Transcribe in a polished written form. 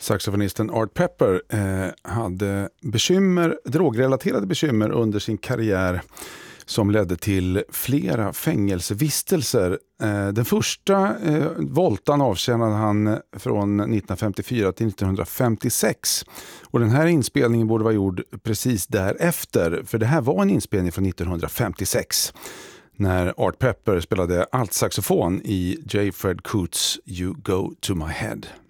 Saxofonisten Art Pepper hade drogrelaterade bekymmer under sin karriär som ledde till flera fängelsevistelser. Den första voltan avtjänade han från 1954 till 1956. Och den här inspelningen borde vara gjord precis därefter, för det här var en inspelning från 1956 när Art Pepper spelade altsaxofon i J. Fred Coots You Go To My Head.